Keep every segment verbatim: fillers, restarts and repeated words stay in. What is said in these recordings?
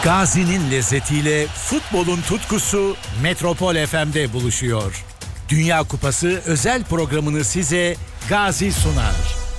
Gazi'nin lezzetiyle futbolun tutkusu Metropol F M'de buluşuyor. Dünya Kupası özel programını size Gazi sunar.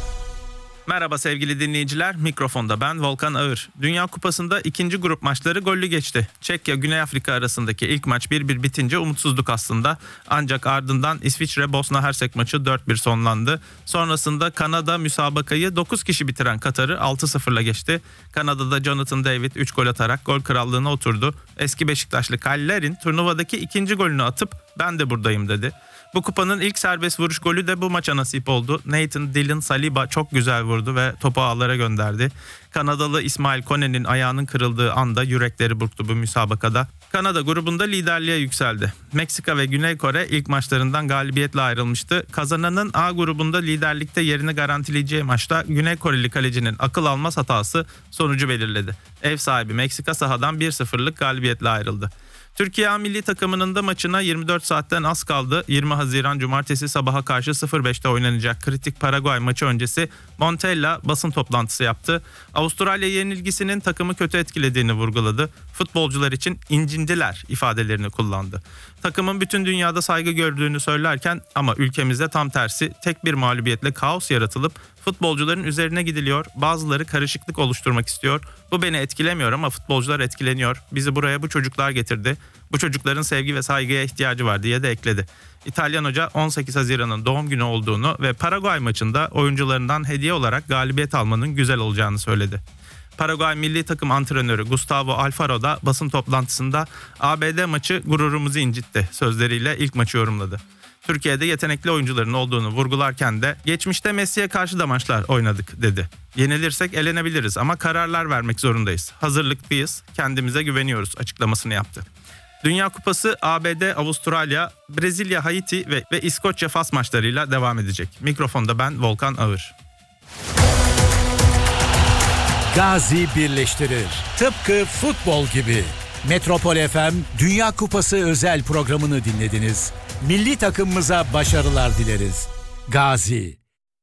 Merhaba sevgili dinleyiciler, mikrofonda ben Volkan Ağır. Dünya Kupası'nda ikinci grup maçları gollü geçti. Çekya Güney Afrika arasındaki ilk maç bir bir bitince umutsuzluk aslında. Ancak ardından İsviçre Bosna Hersek maçı dört bir sonlandı. Sonrasında Kanada müsabakayı dokuz kişi bitiren Katar'ı altı sıfırla geçti. Kanada'da Jonathan David üç gol atarak gol krallığına oturdu. Eski Beşiktaşlı Kaller'in turnuvadaki ikinci golünü atıp ben de buradayım dedi. Bu kupanın ilk serbest vuruş golü de bu maça nasip oldu. Nathan Dillon Saliba çok güzel vurdu ve topu ağlara gönderdi. Kanadalı İsmail Kone'nin ayağının kırıldığı anda yürekleri burktu bu müsabakada. Kanada grubunda liderliğe yükseldi. Meksika ve Güney Kore ilk maçlarından galibiyetle ayrılmıştı. Kazananın A grubunda liderlikte yerini garantileyeceği maçta Güney Koreli kalecinin akıl almaz hatası sonucu belirledi. Ev sahibi Meksika sahadan bir sıfırlık galibiyetle ayrıldı. Türkiye A milli takımının da maçına yirmi dört saatten az kaldı. yirmi Haziran Cumartesi sabaha karşı sıfır beşte oynanacak kritik Paraguay maçı öncesi Montella basın toplantısı yaptı. Avustralya yenilgisinin takımı kötü etkilediğini vurguladı. Futbolcular için incindiler ifadelerini kullandı. Takımın bütün dünyada saygı gördüğünü söylerken ama ülkemizde tam tersi tek bir mağlubiyetle kaos yaratılıp futbolcuların üzerine gidiliyor. Bazıları karışıklık oluşturmak istiyor. Bu beni etkilemiyor ama futbolcular etkileniyor. Bizi buraya bu çocuklar getirdi. Bu çocukların sevgi ve saygıya ihtiyacı var diye de ekledi. İtalyan hoca on sekiz Haziran'ın doğum günü olduğunu ve Paraguay maçında oyuncularından hediye olarak galibiyet almanın güzel olacağını söyledi. Paraguay milli takım antrenörü Gustavo Alfaro da basın toplantısında A B D maçı gururumuzu incitti sözleriyle ilk maçı yorumladı. Türkiye'de yetenekli oyuncuların olduğunu vurgularken de geçmişte Messi'ye karşı da maçlar oynadık dedi. Yenilirsek elenebiliriz ama kararlar vermek zorundayız. Hazırlıklıyız, kendimize güveniyoruz açıklamasını yaptı. Dünya Kupası A B D, Avustralya, Brezilya, Haiti ve, ve İskoçya Fas maçlarıyla devam edecek. Mikrofonda ben Volkan Ağır. Gazi birleştirir. Tıpkı futbol gibi. Metropol F M Dünya Kupası özel programını dinlediniz. Milli takımımıza başarılar dileriz. Gazi.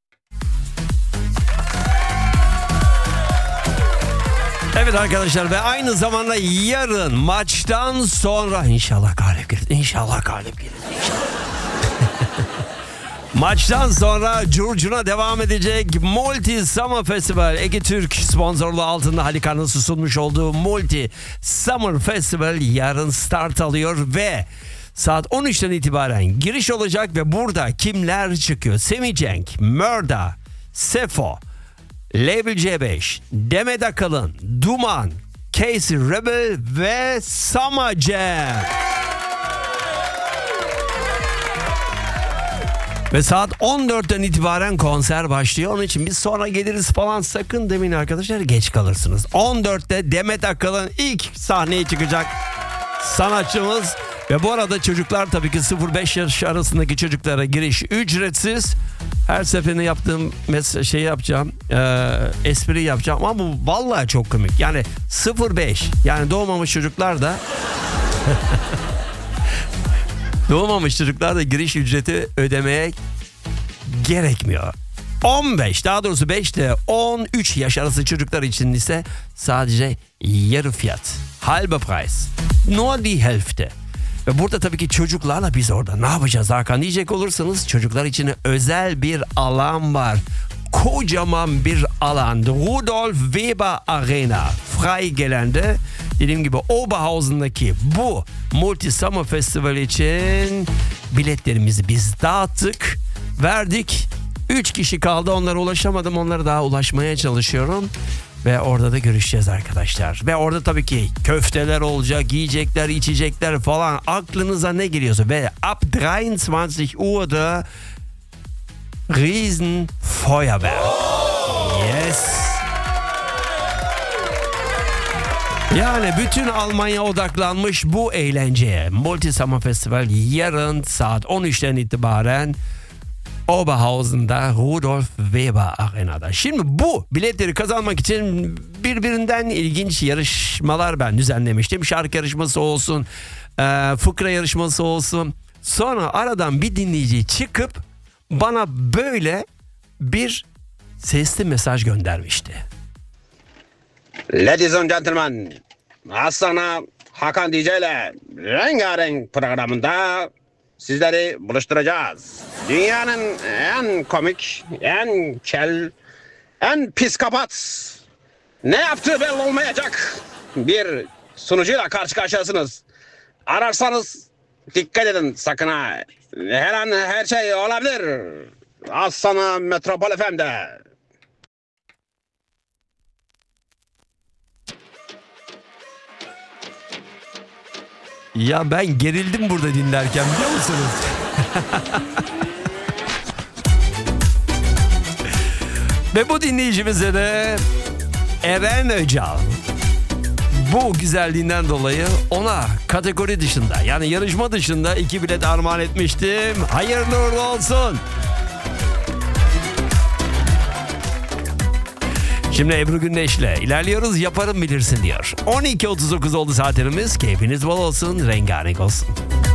Evet arkadaşlar ve aynı zamanda yarın maçtan sonra inşallah galip gelir. İnşallah galip gelir. İnşallah. Maçtan sonra curcuna devam edecek Multi Summer Festival. Ege Türk sponsorluğu altında Halikan'ın sunmuş olduğu Multi Summer Festival yarın start alıyor ve saat on üçten itibaren giriş olacak ve burada kimler çıkıyor? Semih Cenk, Mörda, Sefo, Label C beş, Demet Akalın, Duman, Casey Rebel ve Sama Jam. Ve saat on dörtten itibaren konser başlıyor. Onun için biz sonra geliriz falan sakın demeyin arkadaşlar, geç kalırsınız. on dörtte Demet Akalın ilk sahneye çıkacak sanatçımız. Ve bu arada çocuklar tabii ki sıfır beş yaş arasındaki çocuklara giriş ücretsiz. Her seferinde yaptığım mes- şey yapacağım, e, espri yapacağım ama bu vallahi çok komik. Yani sıfır beş yani doğmamış çocuklar da doğmamış çocuklar da giriş ücreti ödemeye gerekmiyor. on beş daha doğrusu beş ile on üç yaş arası çocuklar için ise sadece yarı fiyat. Halbe Preis. Nur die Hälfte. Ve burada tabii ki çocuklarla biz orada ne yapacağız Hakan diyecek olursanız çocuklar için özel bir alan var. Kocaman bir alan. Rudolf Weber Arena. Freigelände. Dediğim gibi Oberhausen'daki bu Multi Summer Festival için biletlerimizi biz dağıttık. Verdik. Üç kişi kaldı. Onlara ulaşamadım. Onlara daha ulaşmaya çalışıyorum. Ve orada da görüşeceğiz arkadaşlar. Ve orada tabii ki köfteler olacak, yiyecekler, içecekler falan. Aklınıza ne geliyorsa. Ve ab dreiundzwanzig Uhr'da Riesen Feuerwerk. Yes. Yani bütün Almanya odaklanmış bu eğlenceye. Multi Summer Festival yarın saat on üçten itibaren Oberhausen'da Rudolf Weber Arena'da. Şimdi bu biletleri kazanmak için birbirinden ilginç yarışmalar ben düzenlemiştim. Şarkı yarışması olsun, fıkra yarışması olsun. Sonra aradan bir dinleyici çıkıp bana böyle bir sesli mesaj göndermişti. Ladies and gentlemen, Az sonra Hakan D J ile Rengarenk programında sizleri buluşturacağız. Dünyanın en komik, en kel, en psikopat, ne yaptığı belli olmayacak bir sunucuyla karşı karşıyasınız. Ararsanız dikkat edin sakın ha. Her an her şey olabilir. Az sonra Metropol F M'de. Ya ben gerildim burada dinlerken, biliyor musunuz? Ve bu dinleyicimize de Eren Öcal, bu güzelliğinden dolayı ona kategori dışında, yani yarışma dışında iki bilet armağan etmiştim. Hayırlı uğurlu olsun. Şimdi Ebru Gündeş'le ilerliyoruz. Yaparım bilirsin diyor. on iki otuz dokuz oldu saatlerimiz. Keyfiniz bol olsun, rengarenk olsun.